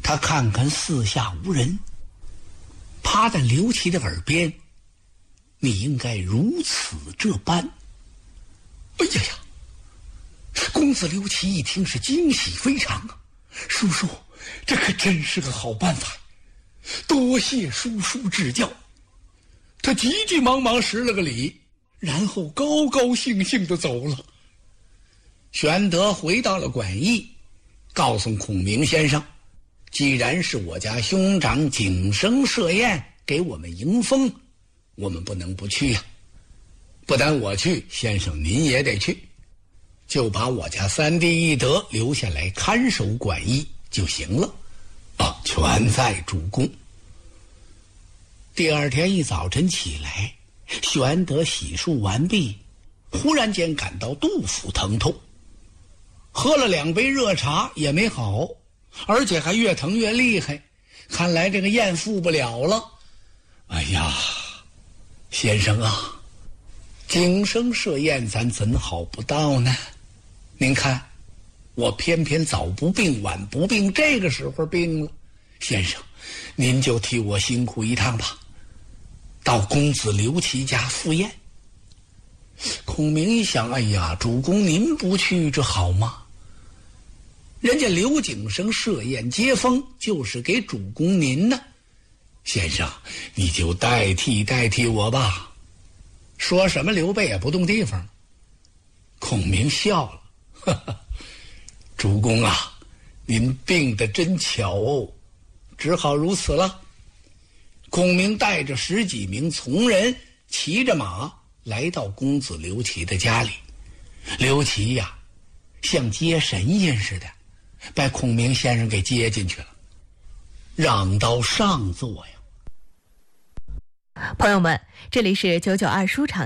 他看看四下无人，趴在刘琦的耳边：“你应该如此这般。”哎呀呀！公子刘琦一听是惊喜非常啊！叔叔，这可真是个好办法，多谢叔叔指教。他急急忙忙施了个礼，然后高高兴兴地走了。玄德回到了馆驿，告诉孔明先生，既然是我家兄长景生设宴给我们迎风，我们不能不去呀。不但我去，先生您也得去，就把我家三弟一德留下来看守馆驿就行了。全在主公。第二天一早晨起来，玄德洗漱完毕，忽然间感到肚腹疼痛，喝了2杯热茶也没好，而且还越疼越厉害，看来这个宴赴不了了。哎呀，先生啊，景生设宴咱怎好不到呢？您看我偏偏早不病晚不病，这个时候病了，先生您就替我辛苦一趟吧，到公子刘琦家赴宴。孔明一想，哎呀，主公您不去这好吗？人家刘景生设宴接风就是给主公您呢，先生你就代替我吧。说什么刘备也不动地方。孔明笑了，呵呵，主公啊，您病得真巧哦，只好如此了。孔明带着10几名从人，骑着马来到公子刘琦的家里。刘琦呀，像接神仙似的，把孔明先生给接进去了，让到上座呀。 朋友们，这里是992书场。